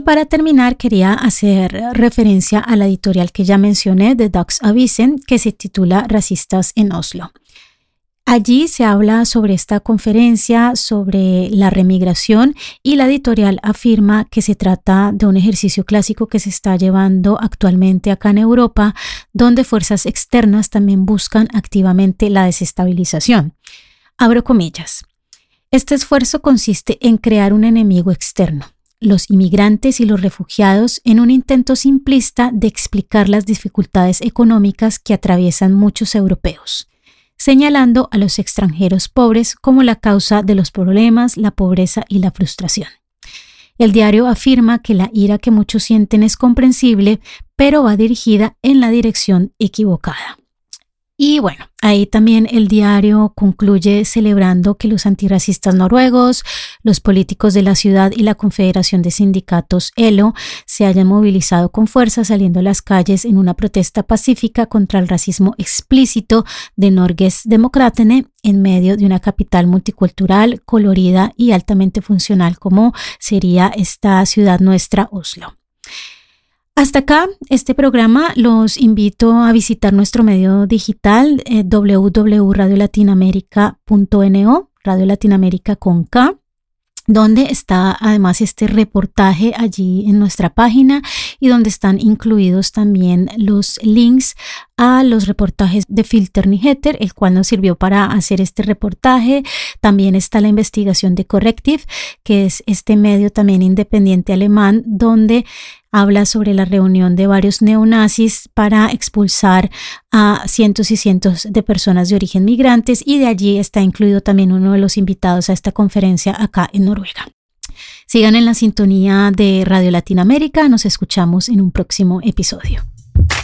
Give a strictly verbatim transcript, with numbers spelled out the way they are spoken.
Y para terminar, quería hacer referencia a la editorial que ya mencioné de Dagsavisen, que se titula Racistas en Oslo. Allí se habla sobre esta conferencia, sobre la remigración, y la editorial afirma que se trata de un ejercicio clásico que se está llevando actualmente acá en Europa, donde fuerzas externas también buscan activamente la desestabilización. Abro comillas. Este esfuerzo consiste en crear un enemigo externo, los inmigrantes y los refugiados, en un intento simplista de explicar las dificultades económicas que atraviesan muchos europeos, señalando a los extranjeros pobres como la causa de los problemas, la pobreza y la frustración. El diario afirma que la ira que muchos sienten es comprensible, pero va dirigida en la dirección equivocada. Y bueno, ahí también el diario concluye celebrando que los antirracistas noruegos, los políticos de la ciudad y la Confederación de Sindicatos E L O se hayan movilizado con fuerza saliendo a las calles en una protesta pacífica contra el racismo explícito de Norges Demokratene en medio de una capital multicultural, colorida y altamente funcional como sería esta ciudad nuestra, Oslo. Hasta acá este programa. Los invito a visitar nuestro medio digital eh, w w w punto radio latinoamerica punto n o, Radio Latinoamérica con K, donde está además este reportaje allí en nuestra página y donde están incluidos también los links a los reportajes de Filter Nyheter, el cual nos sirvió para hacer este reportaje. También está la investigación de Correctiv, que es este medio también independiente alemán, donde habla sobre la reunión de varios neonazis para expulsar a cientos y cientos de personas de origen migrantes, y de allí está incluido también uno de los invitados a esta conferencia acá en Noruega. Sigan en la sintonía de Radio Latinoamérica. Nos escuchamos en un próximo episodio.